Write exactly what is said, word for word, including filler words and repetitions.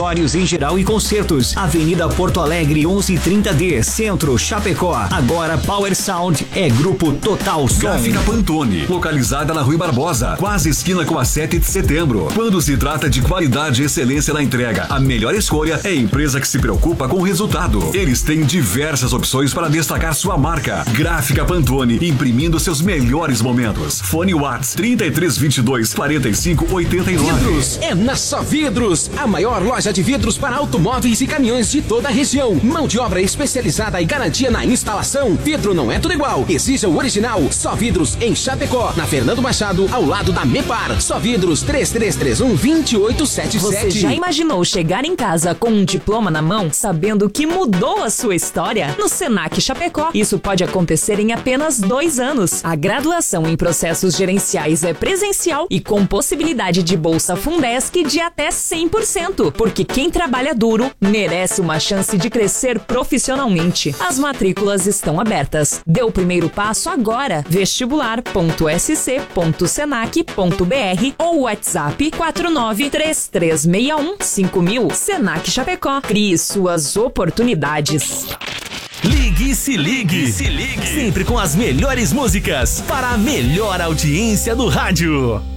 acessórios em geral e concertos. Avenida Porto Alegre onze trinta D, Centro, Chapecó. Agora Power Sound é Grupo Total Som. Gráfica Pantone, localizada na Rui Barbosa, quase esquina com a sete de setembro. Quando se trata de qualidade e excelência na entrega, a melhor escolha é a empresa que se preocupa com o resultado. Eles têm diversas opções para destacar sua marca. Gráfica Pantone, imprimindo seus melhores momentos. Fone Whats trinta e três vinte e dois, quarenta e cinco, oitenta e nove. Vidros é na Só Vidros, a maior loja de vidros para automóveis e caminhões de toda a região. Mão de obra especializada e garantia na instalação. Vidro não é tudo igual, exija o original. Só Vidros em Chapecó, na Fernando Machado, ao lado da Mepar. Só Vidros três três três um, dois oito sete sete. Você já imaginou chegar em casa com um diploma na mão, sabendo que mudou a sua história? No Senac Chapecó, isso pode acontecer em apenas dois anos. A graduação em processos gerenciais é presencial e com possibilidade de bolsa Fundesc de até cem por cento, porque quem trabalha duro merece uma chance de crescer profissionalmente. As matrículas estão abertas. Dê o primeiro passo agora. vestibular ponto s c ponto senac ponto b r ou WhatsApp quatro nove três três seis um cinco mil. Senac Chapecó. Crie suas oportunidades. Ligue e se ligue. Se ligue. Sempre com as melhores músicas para a melhor audiência do rádio.